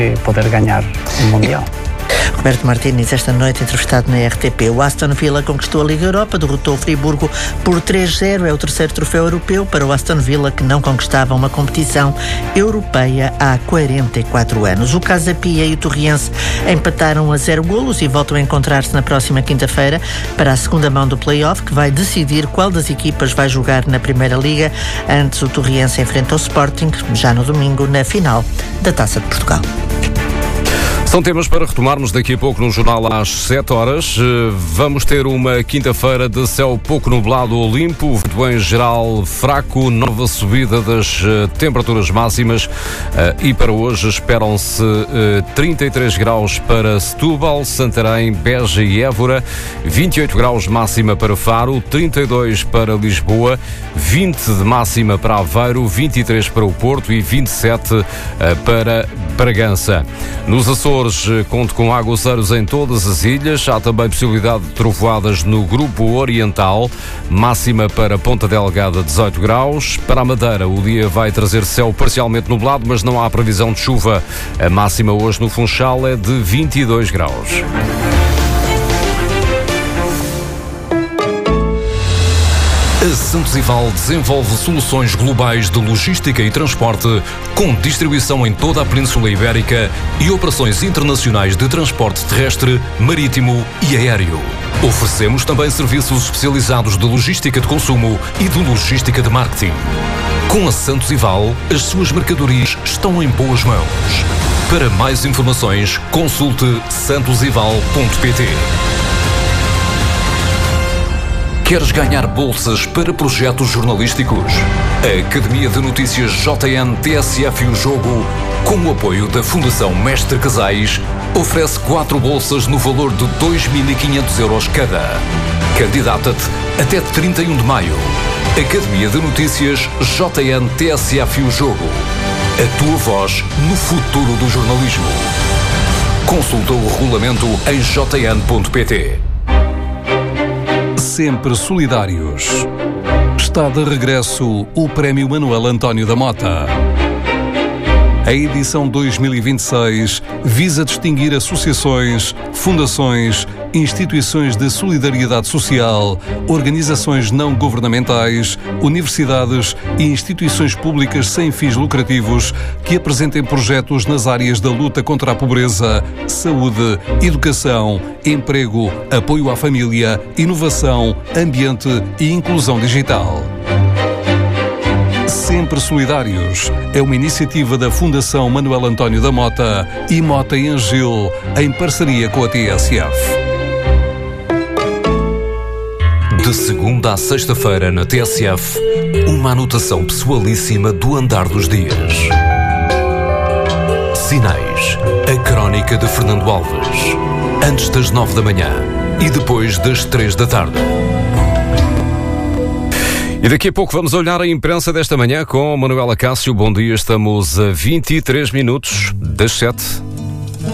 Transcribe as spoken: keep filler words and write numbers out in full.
poder ganhar o Mundial. Roberto Martínez, esta noite entrevistado na R T P. O Aston Villa conquistou a Liga Europa, derrotou o Friburgo por três a zero. É o terceiro troféu europeu para o Aston Villa, que não conquistava uma competição europeia há quarenta e quatro anos. O Casa Pia e o Torriense empataram a zero golos e voltam a encontrar-se na próxima quinta-feira para a segunda mão do play-off, que vai decidir qual das equipas vai jogar na Primeira Liga. Antes, o Torriense enfrenta o Sporting, já no domingo, na final da Taça de Portugal. São temas para retomarmos daqui a pouco no jornal às sete horas. Vamos ter uma quinta-feira de céu pouco nublado ou limpo, vento em geral fraco, nova subida das temperaturas máximas e para hoje esperam-se trinta e três graus para Setúbal, Santarém, Beja e Évora, vinte e oito graus máxima para Faro, trinta e dois para Lisboa, vinte de máxima para Aveiro, vinte e três para o Porto e vinte e sete para Bragança. Nos Açores, conto com aguaceiros em todas as ilhas. Há também possibilidade de trovoadas no grupo oriental. Máxima para Ponta Delgada, dezoito graus. Para a Madeira, o dia vai trazer céu parcialmente nublado, mas não há previsão de chuva. A máxima hoje no Funchal é de vinte e dois graus. A Santos Ival desenvolve soluções globais de logística e transporte com distribuição em toda a Península Ibérica e operações internacionais de transporte terrestre, marítimo e aéreo. Oferecemos também serviços especializados de logística de consumo e de logística de marketing. Com a Santos Ival, as suas mercadorias estão em boas mãos. Para mais informações, consulte santos ival ponto pt. Queres ganhar bolsas para projetos jornalísticos? A Academia de Notícias J N T S F e o Jogo, com o apoio da Fundação Mestre Casais, oferece quatro bolsas no valor de dois mil e quinhentos euros cada. Candidata-te até trinta e um de maio. Academia de Notícias J N T S F e o Jogo. A tua voz no futuro do jornalismo. Consulta o regulamento em j n ponto p t. Sempre solidários. Está de regresso o Prémio Manuel António da Mota. A edição dois mil e vinte e seis visa distinguir associações, fundações, instituições de solidariedade social, organizações não governamentais, universidades e instituições públicas sem fins lucrativos que apresentem projetos nas áreas da luta contra a pobreza, saúde, educação, emprego, apoio à família, inovação, ambiente e inclusão digital. Sempre Solidários é uma iniciativa da Fundação Manuel António da Mota e Mota e Angil, em parceria com a T S F. De segunda à sexta-feira na T S F, uma anotação pessoalíssima do andar dos dias. Sinais, a crónica de Fernando Alves, antes das nove da manhã e depois das três da tarde. E daqui a pouco vamos olhar a imprensa desta manhã com Manuela Cássio. Bom dia, estamos a vinte e três minutos das sete.